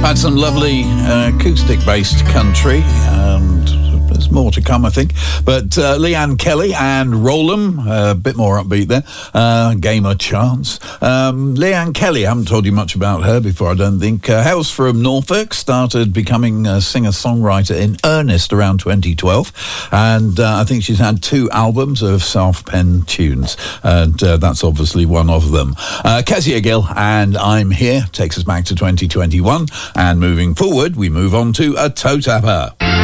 Had some lovely acoustic-based country, and there's more to come, I think. But Leanne Kelly and Rollum, a bit more upbeat there. Gamer Chance. Leanne Kelly, I haven't told you much about her before, I don't think. Hails from Norfolk, started becoming a singer-songwriter in earnest around 2012. And I think she's had 2 albums of self-penned tunes. And that's obviously one of them. Kezia Gill and I'm Here takes us back to 2021. And moving forward, we move on to a toe tapper.